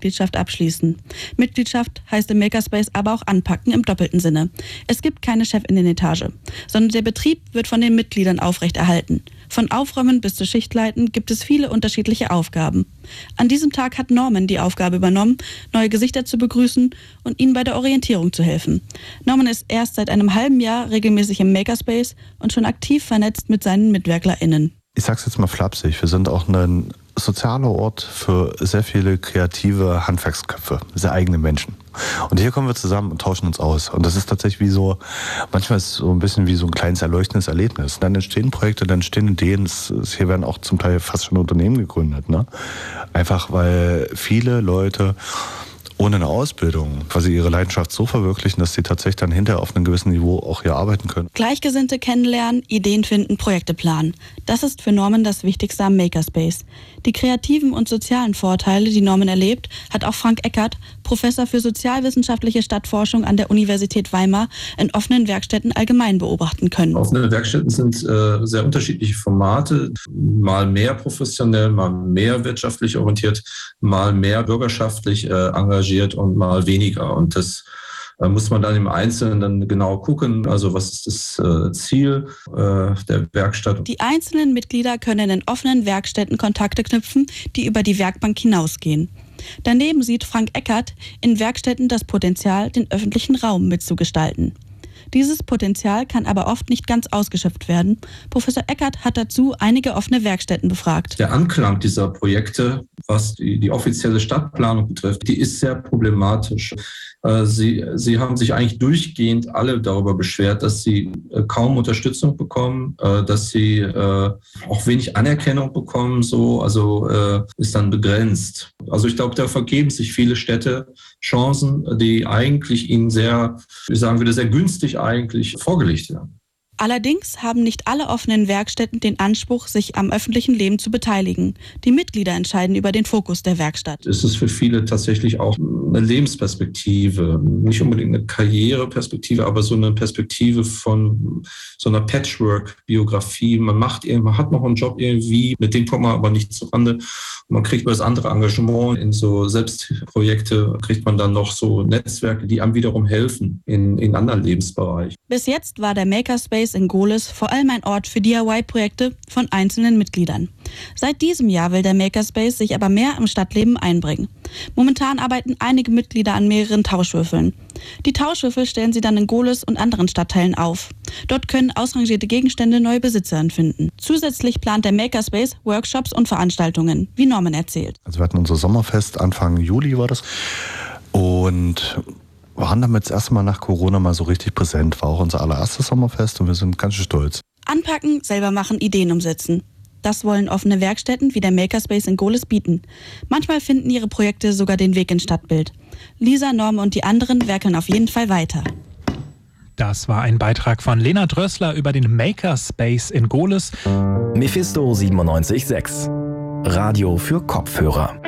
Mitgliedschaft abschließen. Mitgliedschaft heißt im Makerspace aber auch anpacken im doppelten Sinne. Es gibt keine Chefin-Etage, sondern der Betrieb wird von den Mitgliedern aufrechterhalten. Von Aufräumen bis zu Schichtleiten gibt es viele unterschiedliche Aufgaben. An diesem Tag hat Norman die Aufgabe übernommen, neue Gesichter zu begrüßen und ihnen bei der Orientierung zu helfen. Norman ist erst seit einem halben Jahr regelmäßig im Makerspace und schon aktiv vernetzt mit seinen MitwirklerInnen. Ich sag's jetzt mal flapsig, wir sind auch ein sozialer Ort für sehr viele kreative Handwerksköpfe, sehr eigene Menschen. Und hier kommen wir zusammen und tauschen uns aus. Und das ist tatsächlich manchmal ist es so ein bisschen wie so ein kleines erleuchtendes Erlebnis. Dann entstehen Projekte, dann entstehen Ideen. Hier werden auch zum Teil fast schon Unternehmen gegründet, ne? Einfach weil viele Leute ohne eine Ausbildung quasi ihre Leidenschaft so verwirklichen, dass sie tatsächlich dann hinterher auf einem gewissen Niveau auch hier arbeiten können. Gleichgesinnte kennenlernen, Ideen finden, Projekte planen. Das ist für Norman das Wichtigste am Makerspace. Die kreativen und sozialen Vorteile, die Norman erlebt, hat auch Frank Eckert, Professor für sozialwissenschaftliche Stadtforschung an der Universität Weimar, in offenen Werkstätten allgemein beobachten können. Offene Werkstätten sind sehr unterschiedliche Formate, mal mehr professionell, mal mehr wirtschaftlich orientiert, mal mehr bürgerschaftlich engagiert und mal weniger. Und das muss man dann im Einzelnen dann genau gucken, also was ist das Ziel der Werkstatt. Die einzelnen Mitglieder können in offenen Werkstätten Kontakte knüpfen, die über die Werkbank hinausgehen. Daneben sieht Frank Eckert in Werkstätten das Potenzial, den öffentlichen Raum mitzugestalten. Dieses Potenzial kann aber oft nicht ganz ausgeschöpft werden. Professor Eckert hat dazu einige offene Werkstätten befragt. Der Anklang dieser Projekte, was die offizielle Stadtplanung betrifft, die ist sehr problematisch. Sie haben sich eigentlich durchgehend alle darüber beschwert, dass sie kaum Unterstützung bekommen, dass sie auch wenig Anerkennung bekommen, ist dann begrenzt. Also ich glaube, da vergeben sich viele Städte Chancen, die eigentlich ihnen sehr günstig eigentlich vorgelegt werden. Allerdings haben nicht alle offenen Werkstätten den Anspruch, sich am öffentlichen Leben zu beteiligen. Die Mitglieder entscheiden über den Fokus der Werkstatt. Es ist für viele tatsächlich auch eine Lebensperspektive, nicht unbedingt eine Karriereperspektive, aber so eine Perspektive von so einer Patchwork-Biografie. Man hat noch einen Job irgendwie, mit dem kommt man aber nicht zurande. Man kriegt über das andere Engagement in so Selbstprojekte, kriegt man dann noch so Netzwerke, die einem wiederum helfen in anderen Lebensbereichen. Bis jetzt war der Makerspace in Gohlis vor allem ein Ort für DIY-Projekte von einzelnen Mitgliedern. Seit diesem Jahr will der Makerspace sich aber mehr im Stadtleben einbringen. Momentan arbeiten einige Mitglieder an mehreren Tauschwürfeln. Die Tauschwürfel stellen sie dann in Gohlis und anderen Stadtteilen auf. Dort können ausrangierte Gegenstände neue Besitzer finden. Zusätzlich plant der Makerspace Workshops und Veranstaltungen, wie Norman erzählt. Also wir hatten unser Sommerfest, Anfang Juli war das. Und waren damit das erste Mal nach Corona mal so richtig präsent. War auch unser allererstes Sommerfest und wir sind ganz schön stolz. Anpacken, selber machen, Ideen umsetzen. Das wollen offene Werkstätten wie der Makerspace in Gohlis bieten. Manchmal finden ihre Projekte sogar den Weg ins Stadtbild. Lisa, Norm und die anderen werkeln auf jeden Fall weiter. Das war ein Beitrag von Lena Drössler über den Makerspace in Gohlis. Mephisto 97.6 Radio für Kopfhörer.